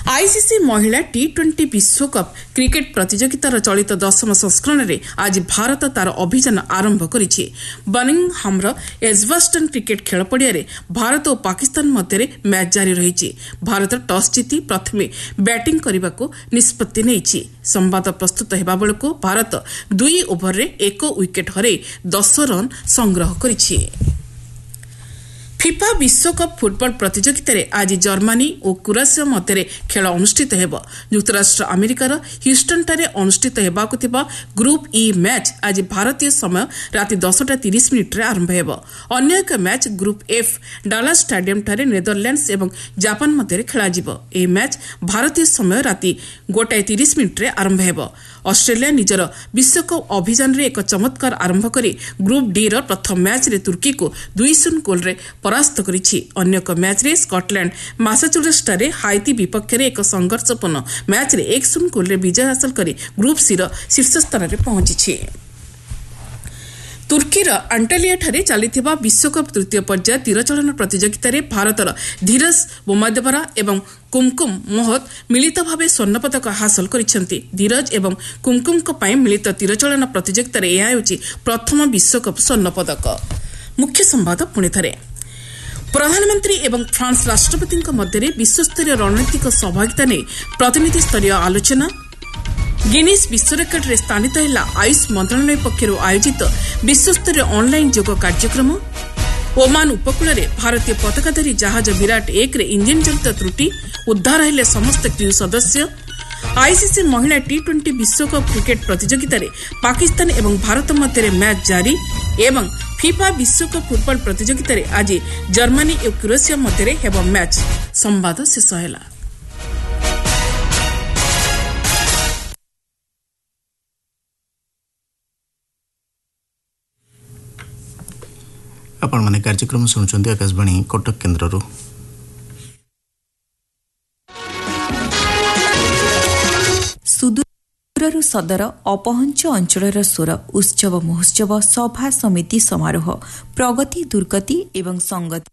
ICC महिला टी20 विश्वकप cricket प्रतियोगितार चलित 10म संस्करण में आज भारत तार अभियान आरंभ करिछि। बर्मिंघहामर एजबास्टन क्रिकेट खेल पड़िया भारत और पाकिस्तान मध्य मैच जारी रही। भारत टॉस जीति प्रथमे बैटिंग करने को निष्पत्ति नेइछि। संवाद प्रस्तुत हेबा बेलको भारत 2 ओभर रे 1 विकेट हरै 10 रन संग्रह करिछि। फिफा विश्वकप फुटबल प्रतियोगिता आज जर्मनी और क्रोएशिया मध्य खेल अनुष्ठित हेब। युक्तराष्ट्र अमेरिकार ह्यूस्टन ठारे अनुष्ठित हेबाकु थिबा ग्रुप ई मैच आज भारतीय समय राति 10:30 रे आरंभ हेब। अन्य एक match group F Dallas stadium ठारे नेदरलैंड्स एवं जापान मध्य खेलाजिब। ए मैच भारतीय समय राति 1:30 रे आरंभ हेब। ऑस्ट्रेलिया निजर विश्वकप अभियान रे एक चमत्कार आरंभ करी ग्रुप डी रो प्रथम मैच रे तुर्की को 2-0 गोल रे परास्त करिछि। अन्य एक मैच रे स्कॉटलैंड मैसाचुसेट्स ठारे हाइती विपक्ष रे एक संघर्षपूर्ण मैच रे 1-0 गोल रे विजय हासिल करी ग्रुप सी रो शीर्ष स्थान रे पहुंचिछि। तुर्कीर अंटालिया ठारे चलिथिबा विश्वकप तृतीय पर्याय तीरचलन प्रतियोगिता रे भारतर धीरज बोमादेवरा एवं कुमकुम मोहत मिलित भावे स्वर्ण पदक हासिल करिसेंति। धीरज एवं कुमकुम को पई मिलित तीरचलन प्रतियोगिता रे एहा होछि प्रथम विश्वकप स्वर्ण पदक। मुख्य संवाद पुणे थरे। प्रधानमंत्री एवं फ्रांस राष्ट्रपति मध्य विश्वस्तरीय रणनीतिक सहभागिता ने प्रतिनिधि स्तरीय आलोचना। गिनीज विश्व रेकर्ड रे स्थानित है आयुष मंत्रालय पक्षर आयोजित विश्वस्तरीय ऑनलाइन योग कार्यक्रम। ओमान उपकूल रे भारतीय पताकाधारी जहाज विराट 1 रे इंजिन जनित त्रुटि उद्धार हेले समस्त क्रू सदस्य। आईसीसी महिला टी20 विश्वकप क्रिकेट प्रतियोगिता रे पाकिस्तान एवं भारत मध्य मैच जारी एवं फिफा विश्वकप फुटबल प्रतियोगिता रे आज जर्मनी और क्रोएशिया मध्य हेब मैच। संवाद शेष हैला। आपण माने कार्यक्रम सुनुचंती आकाशवाणी कटक केन्द्ररू। सुदूररू सदर अपहंच अंचलर स्वर उत्सव महोत्सव सभा समिति समारोह प्रगति दुर्गति एवं संगति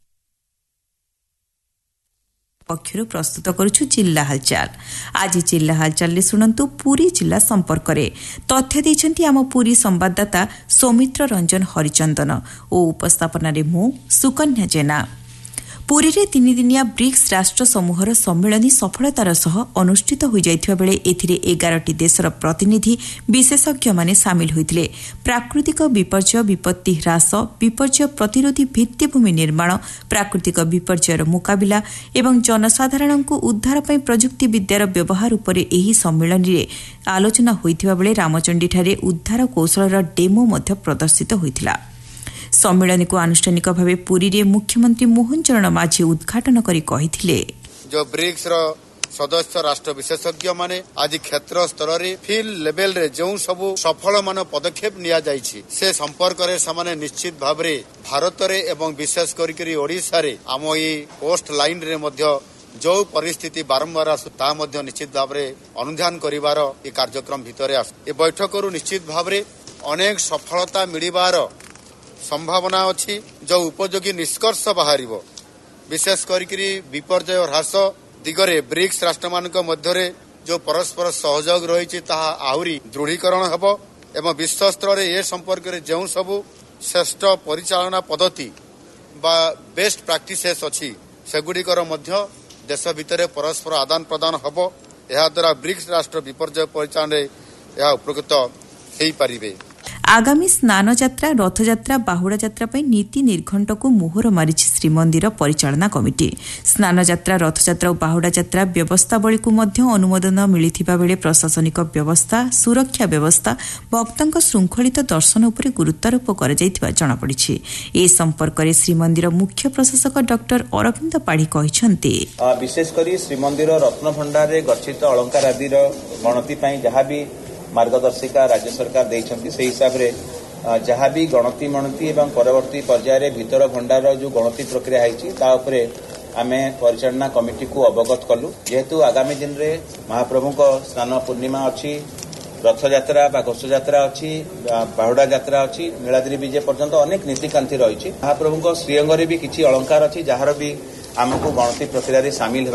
पक्षर प्रस्तुत करुछु जिल्ला हालचाल। आज जिल्ला हालचाल शुणु पुरी जिला संपर्क में तथ्य देछंती आम पुरी संवाददाता सौमित्र रंजन हरिचंदन और उपस्थापन मु सुकन्या जेना। पुरी रे 3 दिनिया ब्रिक्स राष्ट्र समूहर सम्मेलन सफलतार सह अनुष्ठित हो जाइथिबा बेले एथिरे 11टी देशर प्रतिनिधि विशेषज्ञ माने शामिल होइथिले। प्राकृतिक विपर्यय विपत्ति ह्रास विपर्यय प्रतिरोधी भित्तिभूमि निर्माण प्राकृतिक विपर्ययर मुकाबिला एवं जनसाधारणଙ୍କୁ उद्धार पई प्रजुक्ति विद्यार व्यवहार उपरे एही सम्मेलन रे आलोचना होइथिबा बेले रामचंडी ठारे उद्धार कौशलर डेमो मध्य प्रदर्शित होइथिला। सम्मेलन को आनुष्ठानिक भाव पुरी रे मुख्यमंत्री मोहन चरण माझी उद्घाटन करी कहिथिले जो ब्रिक्स रो सदस्य राष्ट्र विशेषज्ञ माने आज क्षेत्र स्तर रे फील्ड लेवल रे जो सब सफल मान पदक्षेप निया जाइछि से संपर्क रे सामान्य निश्चित भाव रे भारत रे एवं विशेष करी ओडिसा रे आम ई कोस्ट लाइन रे मध्य जो परिस्थिति बारंबार आसु ता मध्य निश्चित भाव रे अनुध्यान करिवार ए कार्यक्रम भितरे आसु। ए बैठक रु निश्चित भाव रे अनेक सफलता मिलिबार संभावना अच्छी जो उपयोगी निष्कर्ष बाहर विशेष करी विपर्यय ह्रास दिगरे ब्रिक्स राष्ट्र मान मध्य जो परस्पर सहयोग रही आहरी दृढ़ीकरण हेब एवं विश्व स्तर में ए संपर्क में जो सब श्रेष्ठ परिचालना पद्धति बा बेस्ट प्रैक्टिसेस अच्छी सेगुड़िकर मध्य देश भितर परस्पर आदान प्रदान हेब। यह द्वारा ब्रिक्स राष्ट्र विपर्यय परिचालन उपकृत हो पारे। आगामी स्नान यात्रा रथयात्रा बाहुड़ा यात्रा पर नीति निर्घंट को मोहर मारिछि श्रीमंदिर परिचालना कमिटी। स्नान यात्रा रथयात्रा और बाहुड़ा यात्रा व्यवस्थावली को मध्य अनुमोदन मिलिथिबा बेले प्रशासनिक व्यवस्था सुरक्षा व्यवस्था भक्तों श्रृंखलित दर्शन उपर गुरुत्वारोप कर जनापड़ी। ए संपर्क में श्रीमंदिर मुख्य प्रशासक डॉक्टर अरविंद पाढ़ी कहते विशेषकर श्रीमंदिर रत्नभंडार गच्छित अलंकार आदि गणति जहाँ भी मार्गदर्शिका राज्य सरकार देइछंती से हिसाब रे जहाँ भी गणति मणति एवं परवर्ती पर्याय भीतर भंडार जो गणति प्रक्रिया है ता उपरे आमे परिचालना कमिटी को अवगत कलु। जेहेतु आगामी दिन रे महाप्रभु को स्नान पूर्णिमा अच्छी रथ यात्रा बा घोष यात्रा अच्छी बाहुड़ा यात्रा अच्छी नीलाद्री विजय पर्यंत अनेक नीतिकांति रही महाप्रभु श्रीअंग भी किसी अलंकार अच्छी जार भी आमको गणति प्रक्रिया सामिल